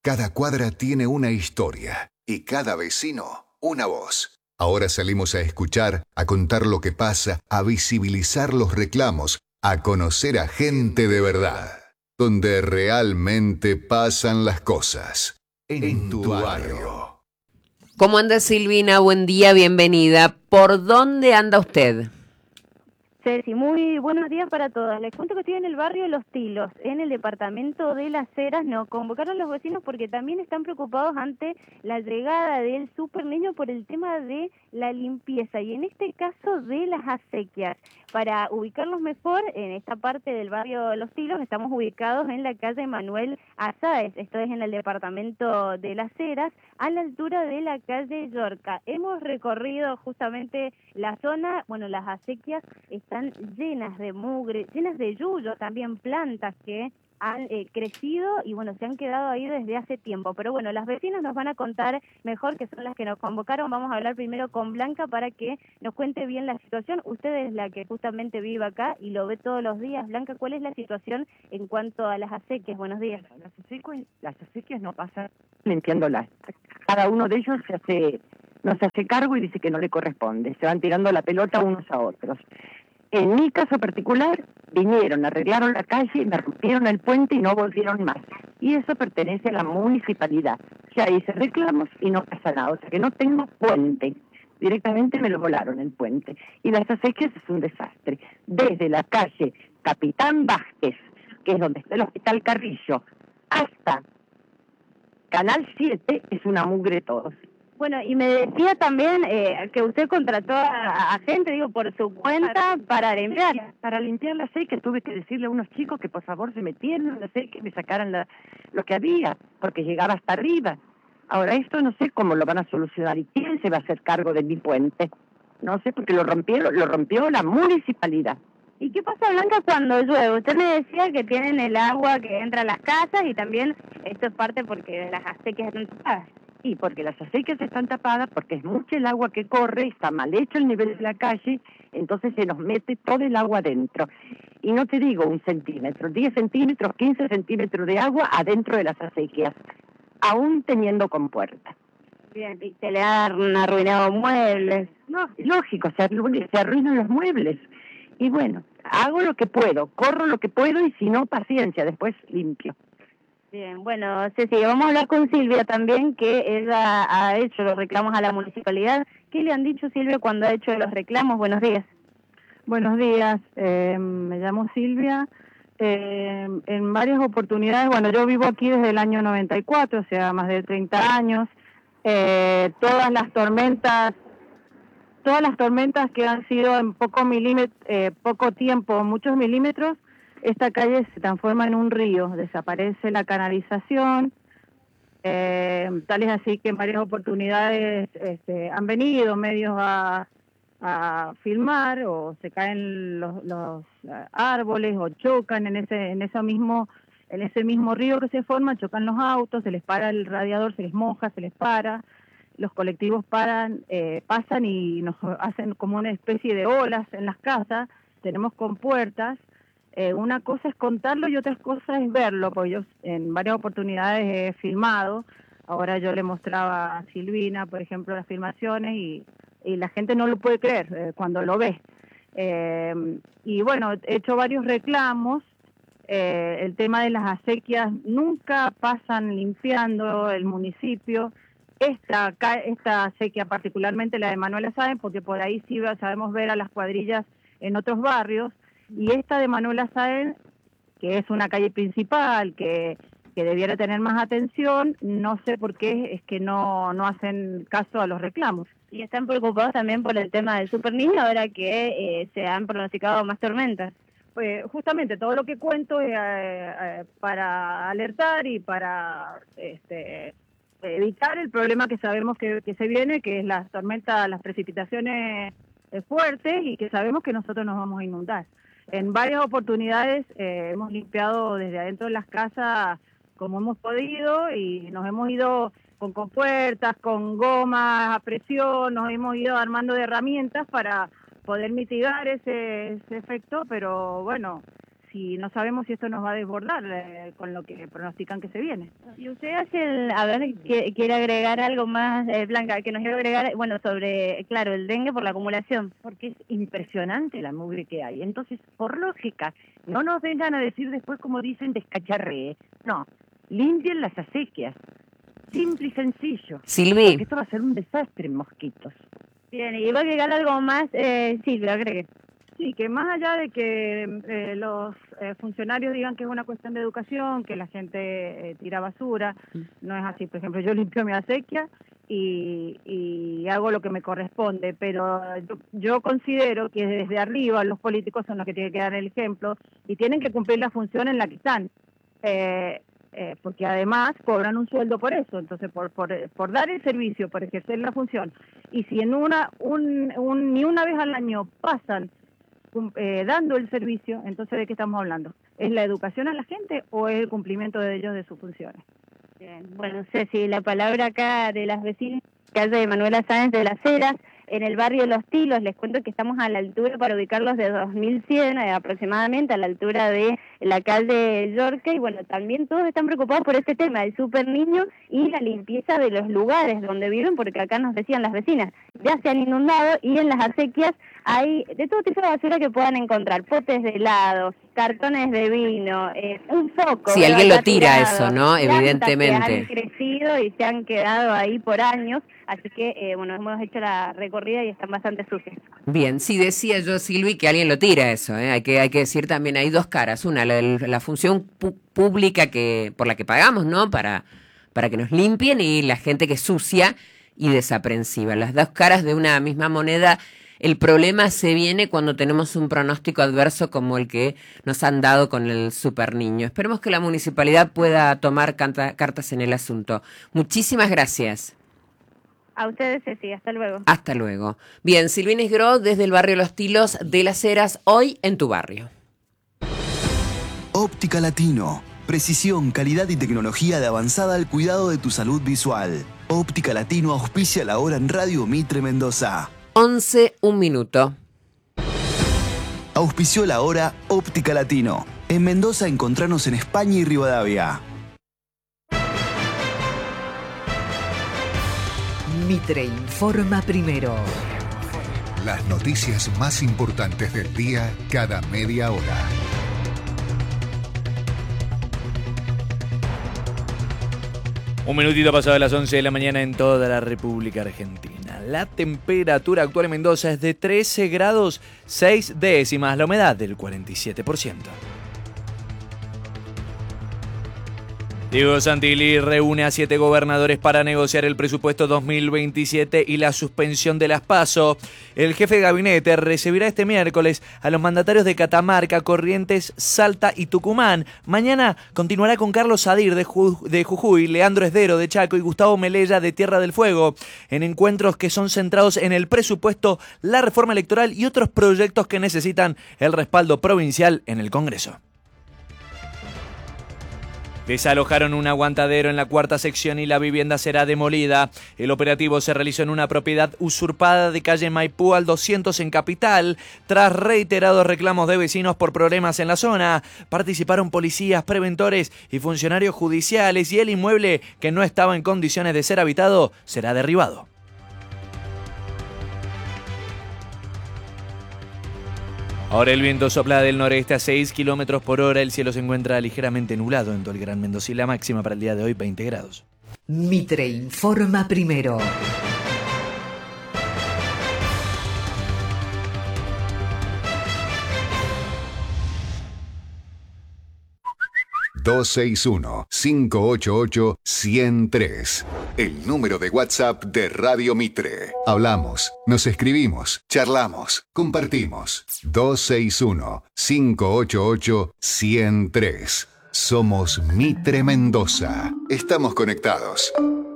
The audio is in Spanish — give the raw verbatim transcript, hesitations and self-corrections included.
Cada cuadra tiene una historia y cada vecino una voz. Ahora salimos a escuchar, a contar lo que pasa, a visibilizar los reclamos, a conocer a gente de verdad, donde realmente pasan las cosas. En, en tu barrio. ¿Cómo anda Silvina? Buen día, bienvenida. ¿Por dónde anda usted? Ceci, muy buenos días para todas. Les cuento que estoy en el barrio Los Tilos, en el departamento de Las Heras. Nos convocaron los vecinos porque también están preocupados ante la llegada del super niño por el tema de la limpieza y en este caso de las acequias. Para ubicarlos mejor, en esta parte del barrio Los Tilos estamos ubicados en la calle Manuel Azáez, esto es en el departamento de Las Heras, a la altura de la calle Yorca. Hemos recorrido justamente la zona, bueno, las acequias están llenas de mugre, llenas de yuyo, también plantas que han eh, crecido y bueno, se han quedado ahí desde hace tiempo. Pero bueno, las vecinas nos van a contar mejor, que son las que nos convocaron. Vamos a hablar primero con Blanca para que nos cuente bien la situación. Usted es la que justamente vive acá y lo ve todos los días. Blanca, ¿cuál es la situación en cuanto a las acequias? Buenos días. Las acequias, las acequias no pasan limpiándolas. Cada uno de ellos se hace, no se hace cargo y dice que no le corresponde. Se van tirando la pelota unos a otros. En mi caso particular, vinieron, arreglaron la calle, me rompieron el puente y no volvieron más. Y eso pertenece a la municipalidad. Ya hice reclamos y no pasa nada. O sea que no tengo puente. Directamente me lo volaron el puente. Y las acequias es un desastre. Desde la calle Capitán Vázquez, que es donde está el Hospital Carrillo, hasta Canal siete, es una mugre todos. Bueno, y me decía también eh, que usted contrató a, a gente, digo, por su cuenta para, para limpiar. Para limpiar la acequia tuve que decirle a unos chicos que por favor se metieran en la acequia y me sacaran la, lo que había, porque llegaba hasta arriba. Ahora esto no sé cómo lo van a solucionar y quién se va a hacer cargo de mi puente. No sé, porque lo rompieron, lo rompió la municipalidad. ¿Y qué pasa, Blanca, cuando llueve? Usted me decía que tienen el agua que entra a las casas y también esto es parte porque las acequias están tapadas. Y porque las acequias están tapadas, porque es mucho el agua que corre, está mal hecho el nivel de la calle, entonces se nos mete todo el agua adentro. Y no te digo un centímetro, diez centímetros, quince centímetros de agua adentro de las acequias, aún teniendo compuerta. Bien, y se le han arruinado muebles. No, lógico, se arruinan, se arruinan los muebles. Y bueno, hago lo que puedo, corro lo que puedo y si no, paciencia, después limpio. Bien, bueno, Ceci, vamos a hablar con Silvia también, que ella ha hecho los reclamos a la municipalidad. ¿Qué le han dicho, Silvia, cuando ha hecho los reclamos? Buenos días. Buenos días, eh, me llamo Silvia. Eh, en varias oportunidades, bueno, yo vivo aquí desde el año noventa y cuatro, o sea, más de treinta años. Eh, todas las tormentas, todas las tormentas que han sido en poco milímetro, eh, poco tiempo, muchos milímetros, esta calle se transforma en un río, desaparece la canalización, eh, tal es así que en varias oportunidades este, han venido medios a, a filmar o se caen los, los árboles o chocan en ese, en eso mismo, en ese mismo río que se forma, chocan los autos, se les para el radiador, se les moja, se les para, los colectivos paran, eh, pasan y nos hacen como una especie de olas en las casas, tenemos compuertas. Eh, una cosa es contarlo y otra cosa es verlo, porque yo en varias oportunidades he filmado, ahora yo le mostraba a Silvina, por ejemplo, las filmaciones y, y la gente no lo puede creer eh, cuando lo ve. Eh, y bueno, he hecho varios reclamos, eh, el tema de las acequias nunca pasan limpiando el municipio, esta, esta acequia particularmente la de Manuel Azáez, porque por ahí sí sabemos ver a las cuadrillas en otros barrios, y esta de Manuel Azáez, que es una calle principal, que, que debiera tener más atención, no sé por qué es que no, no hacen caso a los reclamos. Y están preocupados también por el tema del super niño, ahora que eh, se han pronosticado más tormentas. Pues justamente todo lo que cuento es eh, eh, para alertar y para este, evitar el problema que sabemos que, que se viene, que es las tormentas, las precipitaciones eh, fuertes y que sabemos que nosotros nos vamos a inundar. En varias oportunidades eh, hemos limpiado desde adentro de las casas como hemos podido y nos hemos ido con compuertas, con gomas a presión, nos hemos ido armando de herramientas para poder mitigar ese, ese efecto, pero bueno, si no sabemos si esto nos va a desbordar eh, con lo que pronostican que se viene. Y usted hace el, a ver, que, quiere agregar algo más, eh, Blanca, que nos quiere agregar, bueno, sobre, claro, el dengue por la acumulación. Porque es impresionante la mugre que hay. Entonces, por lógica, no nos vengan a decir después, como dicen, descacharree. No, limpien las acequias. Simple y sencillo. Silvi. Porque esto va a ser un desastre en mosquitos. Bien, y va a agregar algo más, eh, Silvia, agregue. Sí, que más allá de que eh, los eh, funcionarios digan que es una cuestión de educación, que la gente eh, tira basura, no es así. Por ejemplo, yo limpio mi acequia y, y hago lo que me corresponde, pero yo, yo considero que desde arriba los políticos son los que tienen que dar el ejemplo y tienen que cumplir la función en la que están. Eh, Eh, porque además cobran un sueldo por eso, entonces por, por, por dar el servicio, por ejercer la función. Y si en una un, un, ni una vez al año pasan um, eh, dando el servicio, entonces ¿de qué estamos hablando? ¿Es la educación a la gente o es el cumplimiento de ellos de sus funciones? Bien, bueno, Ceci, la palabra acá de las vecinas, calle de Manuela Sáenz de las Heras, en el barrio Los Tilos. Les cuento que estamos a la altura, para ubicarlos, de dos mil cien eh, aproximadamente, a la altura de la calle Yorca, y bueno, también todos están preocupados por este tema, el super niño y la limpieza de los lugares donde viven, porque acá nos decían las vecinas, ya se han inundado y en las acequias hay de todo tipo de basura que puedan encontrar, potes de helado, cartones de vino, eh, un foco. Si alguien lo tira tirado, eso, ¿no? Evidentemente. Que han crecido y se han quedado ahí por años, así que, eh, bueno, hemos hecho la recorrida y están bastante sucios. Bien, sí, decía yo, Silvi, que alguien lo tira eso, ¿eh? Hay que, hay que decir también, hay dos caras. Una, la, la función pu- pública que por la que pagamos, ¿no? Para, para que nos limpien, y la gente que es sucia y desaprensiva. Las dos caras de una misma moneda. El problema se viene cuando tenemos un pronóstico adverso como el que nos han dado con el super niño. Esperemos que la municipalidad pueda tomar canta, cartas en el asunto. Muchísimas gracias. A ustedes, Ceci, hasta luego. Hasta luego. Bien, Silvina Isgro desde el barrio Los Tilos de Las Heras, hoy en tu barrio. Óptica Latino. Precisión, calidad y tecnología de avanzada al cuidado de tu salud visual. Óptica Latino auspicia la hora en Radio Mitre Mendoza. once, un minuto. Auspició la hora Óptica Latino. En Mendoza encontranos en España y Rivadavia. Mitre informa primero. Las noticias más importantes del día cada media hora. Un minutito pasado de las once de la mañana en toda la República Argentina. La temperatura actual en Mendoza es de trece grados seis décimas, la humedad del cuarenta y siete por ciento. Diego Santilli reúne a siete gobernadores para negociar el presupuesto dos mil veintisiete y la suspensión de las PASO. El jefe de gabinete recibirá este miércoles a los mandatarios de Catamarca, Corrientes, Salta y Tucumán. Mañana continuará con Carlos Sadir de, Ju- de Jujuy, Leandro Esdero de Chaco y Gustavo Melella de Tierra del Fuego, en encuentros que son centrados en el presupuesto, la reforma electoral y otros proyectos que necesitan el respaldo provincial en el Congreso. Desalojaron un aguantadero en la cuarta sección y la vivienda será demolida. El operativo se realizó en una propiedad usurpada de calle Maipú al doscientos en Capital. Tras reiterados reclamos de vecinos por problemas en la zona, participaron policías, preventores y funcionarios judiciales, y el inmueble, que no estaba en condiciones de ser habitado, será derribado. Ahora el viento sopla del noreste a seis kilómetros por hora. El cielo se encuentra ligeramente nublado en todo el Gran Mendoza y la máxima para el día de hoy veinte grados. Mitre informa primero. dos seis uno, cinco ocho ocho, uno cero tres. El número de WhatsApp de Radio Mitre. Hablamos, nos escribimos, charlamos, compartimos. dos seis uno, cinco ocho ocho, uno cero tres. Somos Mitre Mendoza. Estamos conectados.